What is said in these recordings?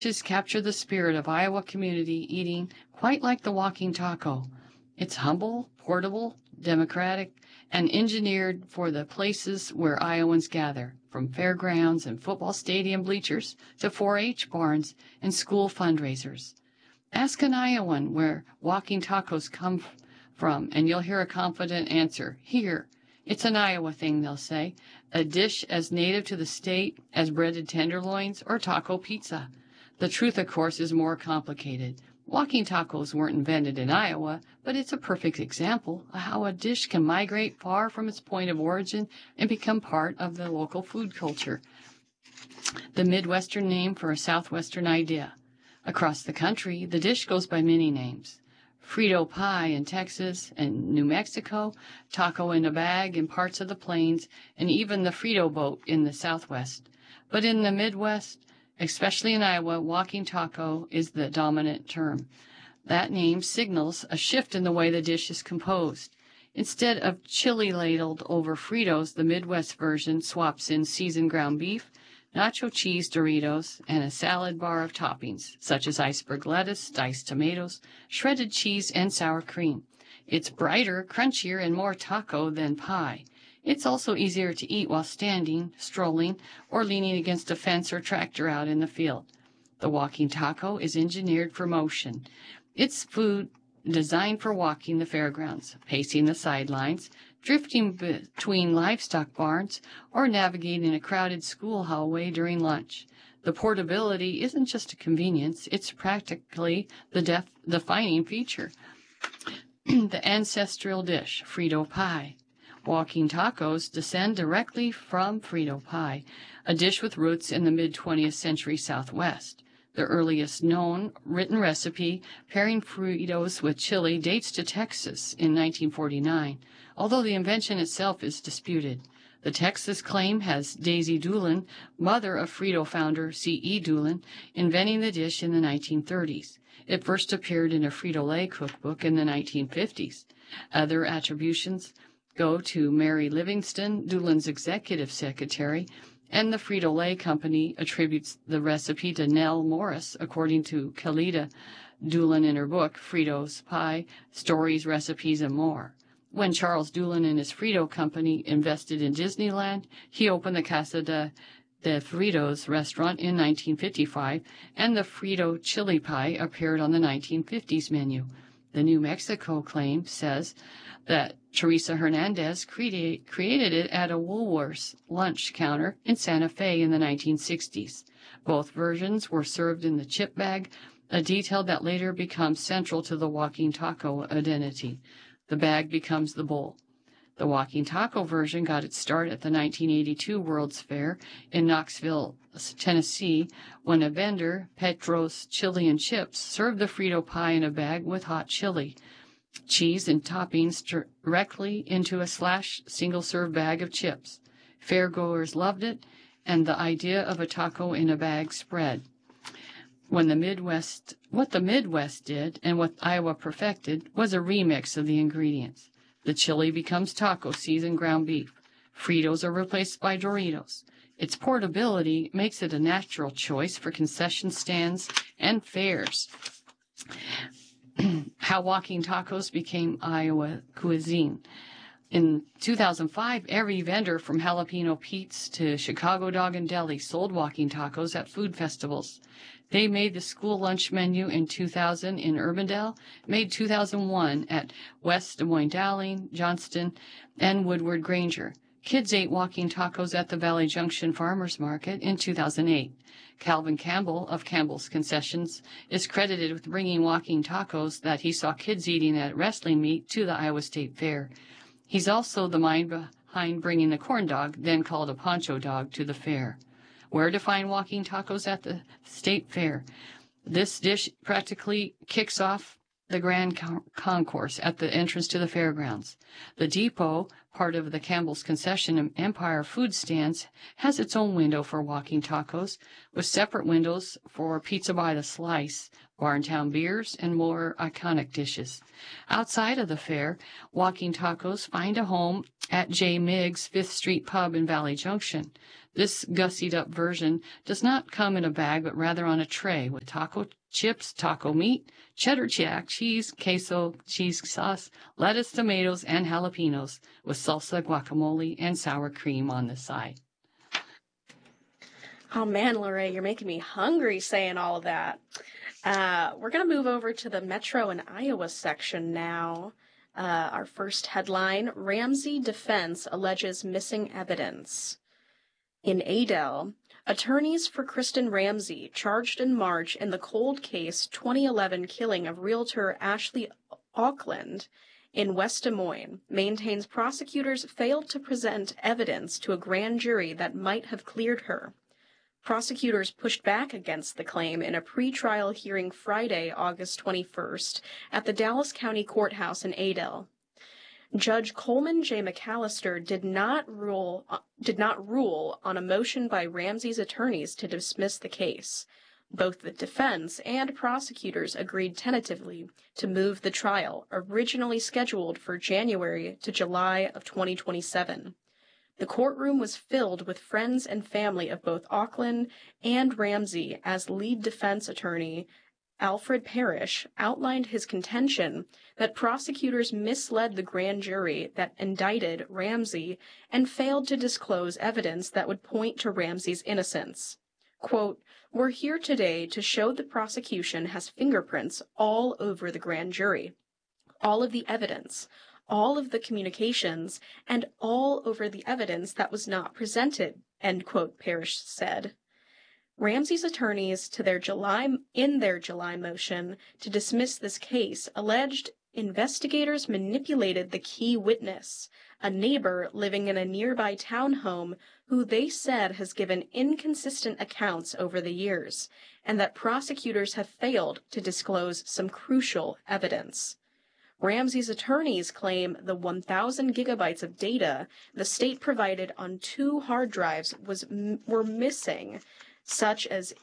Dishes capture the spirit of Iowa community eating quite like the walking taco. It's humble, portable, democratic, and engineered for the places where Iowans gather, from fairgrounds and football stadium bleachers to 4-H barns and school fundraisers. Ask an Iowan where walking tacos come from, and you'll hear a confident answer. Here. It's an Iowa thing, they'll say, a dish as native to the state as breaded tenderloins or taco pizza. The truth, of course, is more complicated. Walking tacos weren't invented in Iowa, but it's a perfect example of how a dish can migrate far from its point of origin and become part of the local food culture. The Midwestern name for a Southwestern idea. Across the country, the dish goes by many names. Frito pie in Texas and New Mexico, taco in a bag in parts of the plains, and even the Frito boat in the Southwest. But in the Midwest, especially in Iowa, walking taco is the dominant term. That name signals a shift in the way the dish is composed. Instead of chili ladled over Fritos, the Midwest version swaps in seasoned ground beef, nacho cheese Doritos, and a salad bar of toppings, such as iceberg lettuce, diced tomatoes, shredded cheese, and sour cream. It's brighter, crunchier, and more taco than pie. It's also easier to eat while standing, strolling, or leaning against a fence or tractor out in the field. The walking taco is engineered for motion. It's food designed for walking the fairgrounds, pacing the sidelines, drifting between livestock barns, or navigating a crowded school hallway during lunch. The portability isn't just a convenience, it's practically the defining feature. The ancestral dish, Frito pie. Walking tacos descend directly from Frito pie, a dish with roots in the mid-20th century Southwest. The earliest known written recipe pairing Fritos with chili dates to Texas in 1949, although the invention itself is disputed. The Texas claim has Daisy Doolin, mother of Frito founder C.E. Doolin, inventing the dish in the 1930s. It first appeared in a Frito-Lay cookbook in the 1950s. Other attributions go to Mary Livingston, Doolin's executive secretary, and the Frito-Lay Company attributes the recipe to Nell Morris, according to Kalida Doolin in her book, Frito's Pie, Stories, Recipes, and More. When Charles Doolin and his Frito Company invested in Disneyland, he opened the Casa de Fritos restaurant in 1955, and the Frito chili pie appeared on the 1950s menu. The New Mexico claim says that Teresa Hernandez created it at a Woolworth's lunch counter in Santa Fe in the 1960s. Both versions were served in the chip bag, a detail that later becomes central to the walking taco identity. The bag becomes the bowl. The walking taco version got its start at the 1982 World's Fair in Knoxville, Tennessee, when a vendor, Petros Chili and Chips, served the Frito pie in a bag with hot chili, cheese, and toppings directly into a single-serve bag of chips. Fairgoers loved it, and the idea of a taco in a bag spread. What the Midwest did, and what Iowa perfected, was a remix of the ingredients. The chili becomes taco seasoned ground beef. Fritos are replaced by Doritos. Its portability makes it a natural choice for concession stands and fairs. How walking tacos became Iowa cuisine. In 2005, every vendor from Jalapeno Pete's to Chicago Dog and Deli sold walking tacos at food festivals. They made the school lunch menu in 2000 in Urbandale, made 2001 at West Des Moines Dowling, Johnston, and Woodward Granger. Kids ate walking tacos at the Valley Junction Farmers Market in 2008. Calvin Campbell of Campbell's Concessions is credited with bringing walking tacos that he saw kids eating at wrestling meet to the Iowa State Fair. He's also the mind behind bringing the corn dog, then called a poncho dog, to the fair. Where to find walking tacos at the state fair? This dish practically kicks off the grand concourse at the entrance to the fairgrounds. The depot, part of the Campbell's Concession and Empire food stands, has its own window for walking tacos, with separate windows for pizza by the slice, Barntown beers, and more iconic dishes. Outside of the fair, walking tacos find a home at J. Miggs' 5th Street Pub in Valley Junction. This gussied-up version does not come in a bag, but rather on a tray with taco chips, taco meat, cheddar jack cheese, queso, cheese sauce, lettuce, tomatoes, and jalapenos, with salsa, guacamole, and sour cream on the side. Oh man, Lorraine, you're making me hungry saying all of that. We're going to move over to the Metro and Iowa section now. Our first headline, Ramsey defense alleges missing evidence. In Adel, attorneys for Kristen Ramsey, charged in March in the cold case 2011 killing of realtor Ashley Auckland in West Des Moines, maintains prosecutors failed to present evidence to a grand jury that might have cleared her. Prosecutors pushed back against the claim in a pretrial hearing Friday, August 21st, at the Dallas County Courthouse in Adel. Judge Coleman J. McAllister did not rule on a motion by Ramsey's attorneys to dismiss the case. Both the defense and prosecutors agreed tentatively to move the trial, originally scheduled for January to July of 2027. The courtroom was filled with friends and family of both Auckland and Ramsey as lead defense attorney Alfred Parrish outlined his contention that prosecutors misled the grand jury that indicted Ramsey and failed to disclose evidence that would point to Ramsey's innocence. Quote, "We're here today to show the prosecution has fingerprints all over the grand jury, all of the evidence, all of the communications, and all over the evidence that was not presented," end quote, Parrish said. Ramsey's attorneys in their July motion to dismiss this case alleged investigators manipulated the key witness, a neighbor living in a nearby townhome who they said has given inconsistent accounts over the years, and that prosecutors have failed to disclose some crucial evidence. Ramsey's attorneys claim the 1,000 gigabytes of data the state provided on 2 hard drives were missing, such as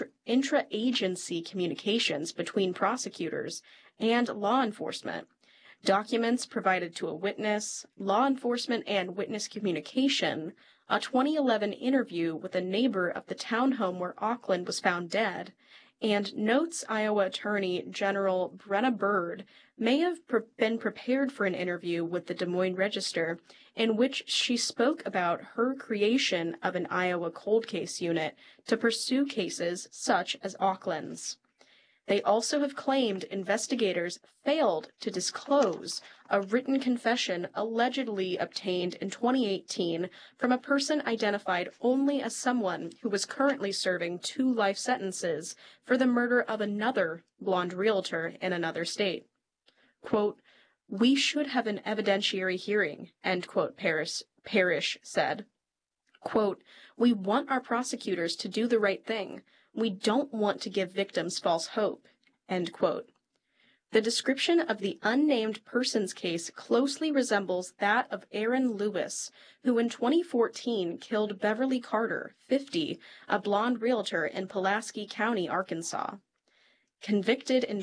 intra-agency communications between prosecutors and law enforcement, documents provided to a witness, law enforcement and witness communication, a 2011 interview with a neighbor of the townhome where Auckland was found dead, and notes Iowa Attorney General Brenna Bird may have been prepared for an interview with the Des Moines Register in which she spoke about her creation of an Iowa cold case unit to pursue cases such as Auckland's. They also have claimed investigators failed to disclose a written confession allegedly obtained in 2018 from a person identified only as someone who was currently serving 2 life sentences for the murder of another blonde realtor in another state. Quote, "We should have an evidentiary hearing," end quote, Parrish said. Quote, "We want our prosecutors to do the right thing. We don't want to give victims false hope," end quote. The description of the unnamed person's case closely resembles that of Aaron Lewis, who in 2014 killed Beverly Carter, 50, a blonde realtor in Pulaski County, Arkansas. Convicted in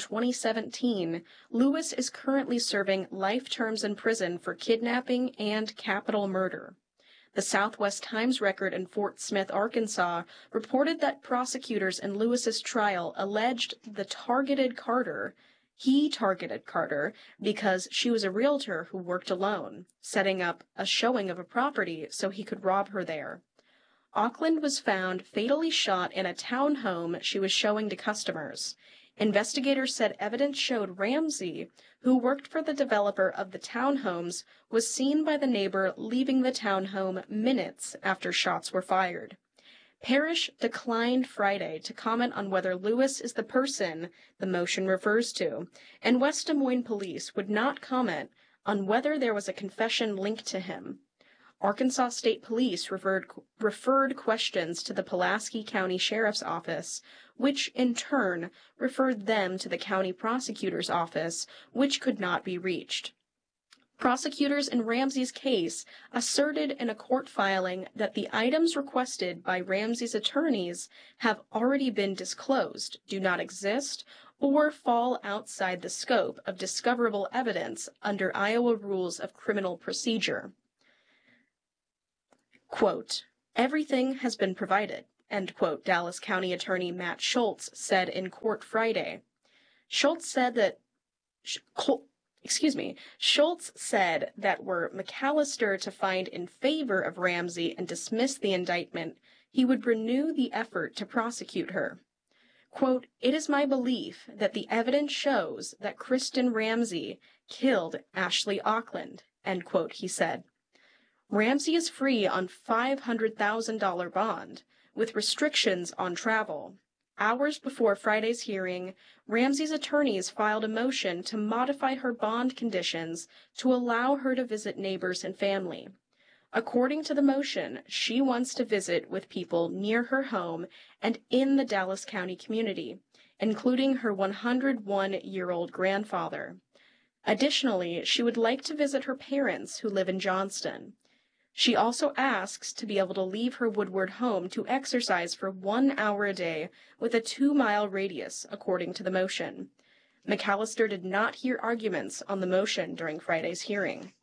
2017, Lewis is currently serving life terms in prison for kidnapping and capital murder. The Southwest Times Record in Fort Smith, Arkansas, reported that prosecutors in Lewis's trial alleged he targeted Carter because she was a realtor who worked alone, setting up a showing of a property so he could rob her there. Auckland was found fatally shot in a townhome she was showing to customers. Investigators said evidence showed Ramsey, who worked for the developer of the townhomes, was seen by the neighbor leaving the townhome minutes after shots were fired. Parrish declined Friday to comment on whether Lewis is the person the motion refers to, and West Des Moines police would not comment on whether there was a confession linked to him. Arkansas State Police referred questions to the Pulaski County Sheriff's Office, which in turn referred them to the county prosecutor's office, which could not be reached. Prosecutors in Ramsey's case asserted in a court filing that the items requested by Ramsey's attorneys have already been disclosed, do not exist, or fall outside the scope of discoverable evidence under Iowa Rules of Criminal Procedure. Quote, Everything has been provided, end quote, Dallas County Attorney Matt Schultz said in court Friday. Schultz said that were McAllister to find in favor of Ramsey and dismiss the indictment, he would renew the effort to prosecute her. Quote, "It is my belief that the evidence shows that Kristen Ramsey killed Ashley Auckland," end quote, he said. Ramsey is free on $500,000 bond, with restrictions on travel. Hours before Friday's hearing, Ramsey's attorneys filed a motion to modify her bond conditions to allow her to visit neighbors and family. According to the motion, she wants to visit with people near her home and in the Dallas County community, including her 101-year-old grandfather. Additionally, she would like to visit her parents who live in Johnston. She also asks to be able to leave her Woodward home to exercise for 1 hour a day with a 2-mile radius, according to the motion. McAllister did not hear arguments on the motion during Friday's hearing.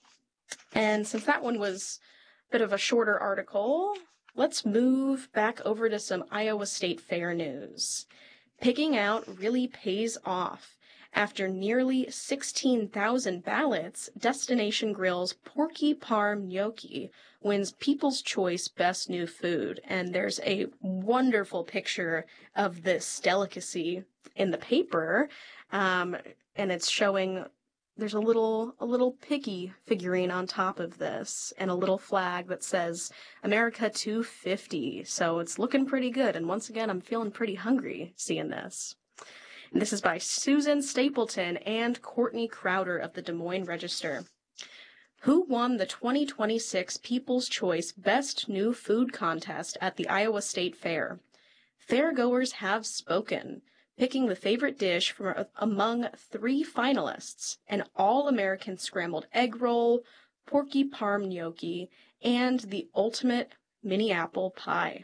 And since that one was a bit of a shorter article, let's move back over to some Iowa State Fair news. Pigging out really pays off. After nearly 16,000 ballots, Destination Grill's Porky Parm Gnocchi wins People's Choice Best New Food. And there's a wonderful picture of this delicacy in the paper. And it's showing there's a little piggy figurine on top of this and a little flag that says America 250. So it's looking pretty good. And once again, I'm feeling pretty hungry seeing this. And this is by Susan Stapleton and Courtney Crowder of the Des Moines Register. Who won the 2026 People's Choice Best New Food Contest at the Iowa State Fair? Fairgoers have spoken, picking the favorite dish from among 3 finalists, an all-American scrambled egg roll, Porky Parm Gnocchi, and the ultimate mini apple pie.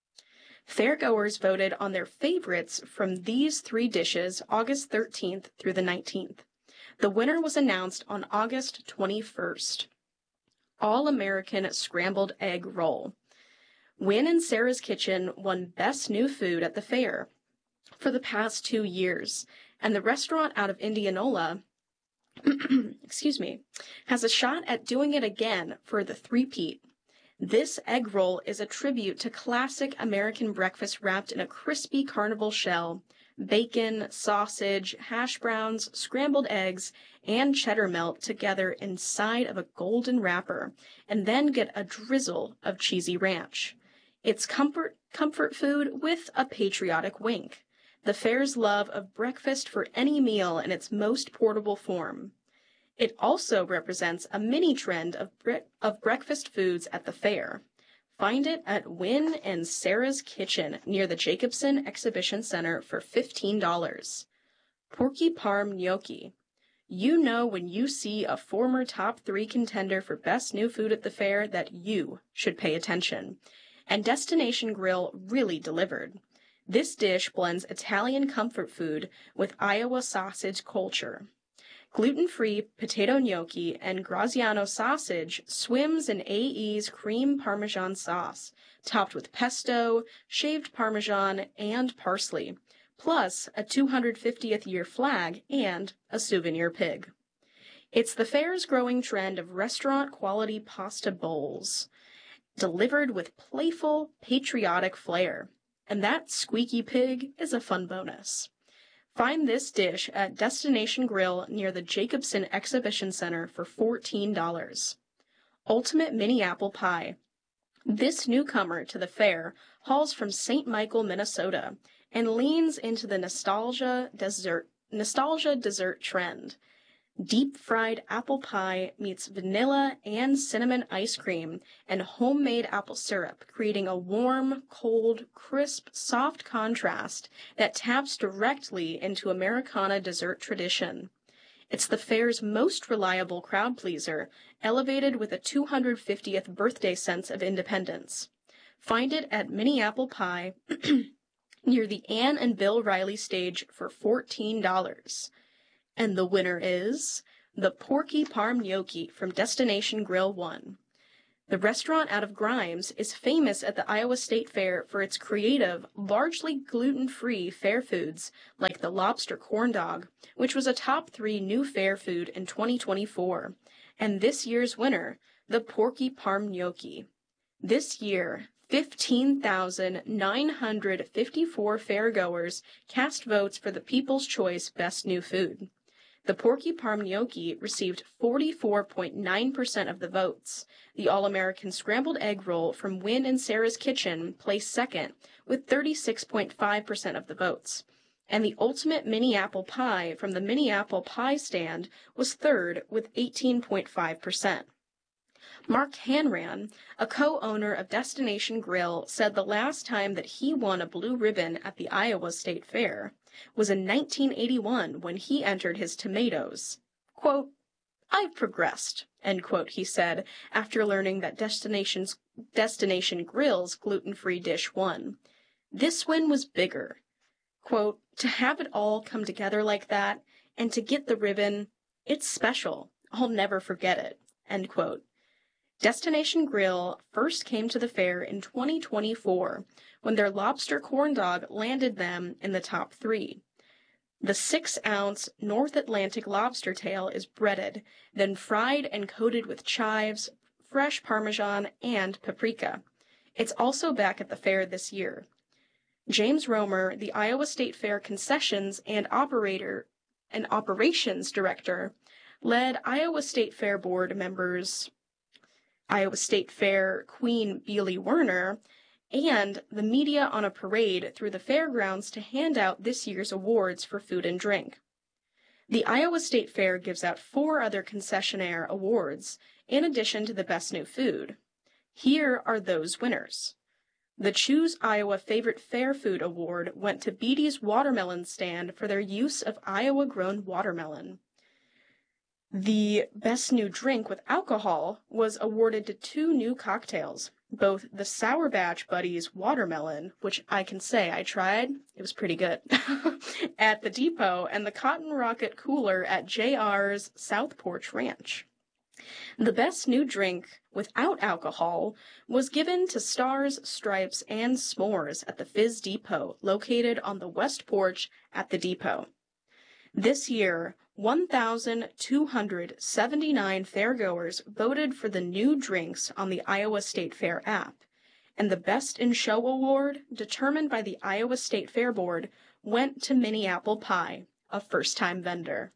Fairgoers voted on their favorites from these 3 dishes August 13th through the 19th. The winner was announced on August 21st. All-American Scrambled Egg Roll. Wynn and Sarah's Kitchen won Best New Food at the fair for the past 2 years, and the restaurant out of Indianola has a shot at doing it again for the three-peat. This egg roll is a tribute to classic American breakfast wrapped in a crispy carnival shell, bacon, sausage, hash browns, scrambled eggs, and cheddar melt together inside of a golden wrapper, and then get a drizzle of cheesy ranch. It's comfort food with a patriotic wink. The fair's love of breakfast for any meal in its most portable form. It also represents a mini trend of breakfast foods at the fair. Find it at Wynn and Sarah's Kitchen near the Jacobson Exhibition Center for $15. Porky Parm Gnocchi. You know when you see a former top 3 contender for best new food at the fair that you should pay attention. And Destination Grill really delivered. This dish blends Italian comfort food with Iowa sausage culture. Gluten-free potato gnocchi and Graziano sausage swims in AE's cream Parmesan sauce, topped with pesto, shaved Parmesan, and parsley, plus a 250th year flag and a souvenir pig. It's the fair's growing trend of restaurant-quality pasta bowls, delivered with playful, patriotic flair. And that squeaky pig is a fun bonus. Find this dish at Destination Grill near the Jacobson Exhibition Center for $14. Ultimate Mini Apple Pie. This newcomer to the fair hauls from St. Michael, Minnesota, and leans into the nostalgia dessert trend. Deep-fried apple pie meets vanilla and cinnamon ice cream and homemade apple syrup, creating a warm, cold, crisp, soft contrast that taps directly into Americana dessert tradition. It's the fair's most reliable crowd pleaser, elevated with a 250th birthday sense of independence. Find it at Mini Apple Pie near the Anne and Bill Riley stage for $14. And the winner is the Porky Parm Gnocchi from Destination Grill 1. The restaurant out of Grimes is famous at the Iowa State Fair for its creative, largely gluten-free fair foods like the lobster corn dog, which was a top 3 new fair food in 2024, and this year's winner, the Porky Parm Gnocchi. This year, 15,954 fairgoers cast votes for the People's Choice Best New Food. The Porky Parm Gnocchi received 44.9% of the votes. The All-American Scrambled Egg Roll from Win and Sarah's Kitchen placed second with 36.5% of the votes. And the Ultimate Mini Apple Pie from the Mini Apple Pie Stand was third with 18.5%. Mark Hanran, a co-owner of Destination Grill, said the last time that he won a blue ribbon at the Iowa State Fair was in 1981 when he entered his tomatoes. Quote, "I've progressed," end quote, he said, after learning that Destination Grill's gluten-free dish won. This win was bigger. Quote, "To have it all come together like that and to get the ribbon, it's special. I'll never forget it," end quote. Destination Grill first came to the fair in 2024 when their lobster corn dog landed them in the top 3. The 6-ounce North Atlantic lobster tail is breaded, then fried and coated with chives, fresh Parmesan, and paprika. It's also back at the fair this year. James Romer, the Iowa State Fair concessions and operations director, led Iowa State Fair board members Iowa State Fair Queen Beely Werner, and the media on a parade through the fairgrounds to hand out this year's awards for food and drink. The Iowa State Fair gives out 4 other concessionaire awards, in addition to the Best New Food. Here are those winners. The Choose Iowa Favorite Fair Food Award went to Beatty's Watermelon Stand for their use of Iowa-grown watermelon. The Best New Drink with Alcohol was awarded to 2 new cocktails, both the Sour Batch Buddies Watermelon, which I can say I tried, it was pretty good, at the Depot, and the Cotton Rocket Cooler at JR's South Porch Ranch. The Best New Drink without alcohol was given to Stars, Stripes, and S'mores at the Fizz Depot, located on the West Porch at the Depot. This year, 1,279 fairgoers voted for the new drinks on the Iowa State Fair app, and the Best in Show award, determined by the Iowa State Fair Board, went to Mini Apple Pie, a first-time vendor.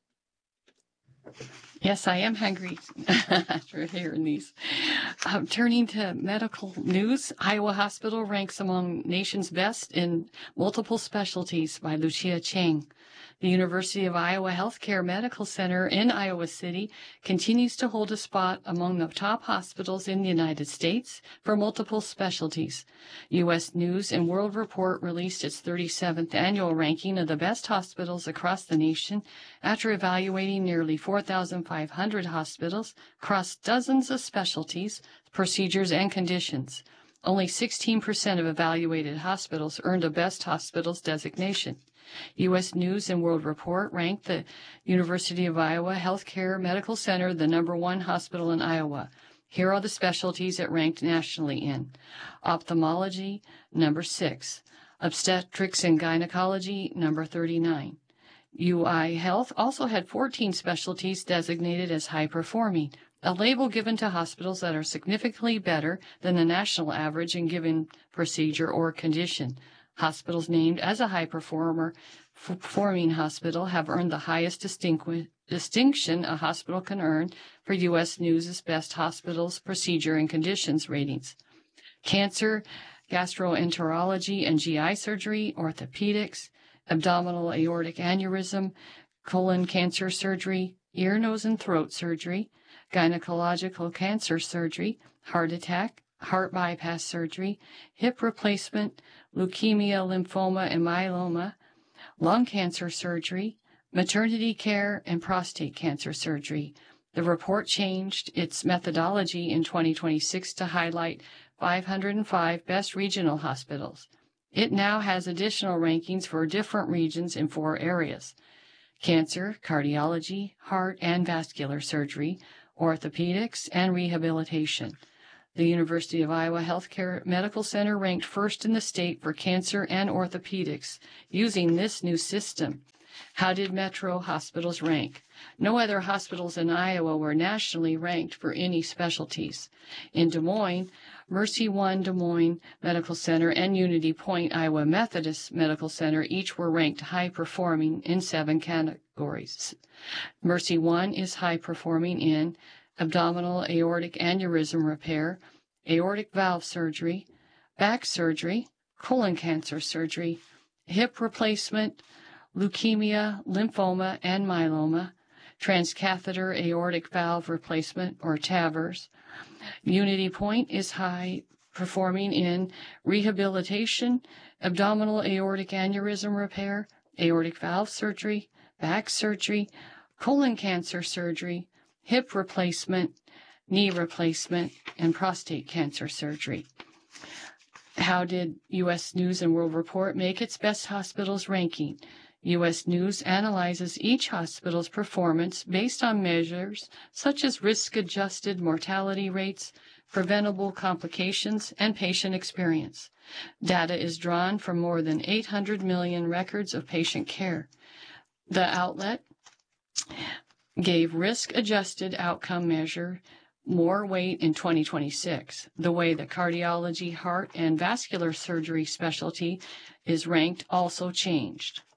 Yes, I am hungry after hearing these. Turning to medical news, Iowa Hospital ranks among nation's best in multiple specialties by Lucia Chang. The University of Iowa Healthcare Medical Center in Iowa City continues to hold a spot among the top hospitals in the United States for multiple specialties. U.S. News and World Report released its 37th annual ranking of the best hospitals across the nation after evaluating nearly 4,500 hospitals across dozens of specialties, procedures, and conditions. Only 16% of evaluated hospitals earned a Best Hospitals designation. U.S. News and World Report ranked the University of Iowa Healthcare Medical Center the #1 hospital in Iowa. Here are the specialties it ranked nationally in. Ophthalmology, number 6. Obstetrics and Gynecology, number 39. UI Health also had 14 specialties designated as high-performing, a label given to hospitals that are significantly better than the national average in given procedure or condition. Hospitals named as a high-performing hospital have earned the highest distinction a hospital can earn for U.S. News' Best Hospitals Procedure and Conditions ratings. Cancer, gastroenterology and GI surgery, orthopedics, abdominal aortic aneurysm, colon cancer surgery, ear, nose, and throat surgery, gynecological cancer surgery, heart attack, heart bypass surgery, hip replacement, leukemia, lymphoma, and myeloma, lung cancer surgery, maternity care, and prostate cancer surgery. The report changed its methodology in 2026 to highlight 505 best regional hospitals. It now has additional rankings for different regions in 4 areas: cancer, cardiology, heart and vascular surgery, orthopedics, and rehabilitation. The University of Iowa Healthcare Medical Center ranked first in the state for cancer and orthopedics using this new system. How did Metro hospitals rank? No other hospitals in Iowa were nationally ranked for any specialties. In Des Moines, Mercy One Des Moines Medical Center and Unity Point Iowa Methodist Medical Center each were ranked high-performing in 7 categories. Mercy One is high-performing in abdominal aortic aneurysm repair, aortic valve surgery, back surgery, colon cancer surgery, hip replacement, leukemia, lymphoma, and myeloma, transcatheter aortic valve replacement, or TAVRs. Unity Point is high performing in rehabilitation, abdominal aortic aneurysm repair, aortic valve surgery, back surgery, colon cancer surgery, hip replacement, knee replacement, and prostate cancer surgery. How did U.S. News and World Report make its best hospitals ranking? U.S. News analyzes each hospital's performance based on measures such as risk-adjusted mortality rates, preventable complications, and patient experience. Data is drawn from more than 800 million records of patient care. The outlet gave risk-adjusted outcome measure more weight in 2026. The way the cardiology, heart, and vascular surgery specialty is ranked also changed.